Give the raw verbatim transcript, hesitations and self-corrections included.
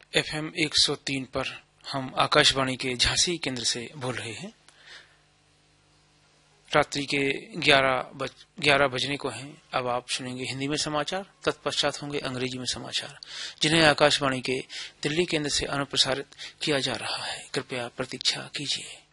F M एक सौ तीन पर हम आकाशवाणी के झांसी केंद्र से बोल रहे हैं। रात्रि के ग्यारह बज ग्यारह बजने को हैं। अब आप सुनेंगे हिंदी में समाचार, तत्पश्चात होंगे अंग्रेजी में समाचार, जिन्हें आकाशवाणी के दिल्ली केंद्र से अनुप्रसारित किया जा रहा है। कृपया प्रतीक्षा कीजिए।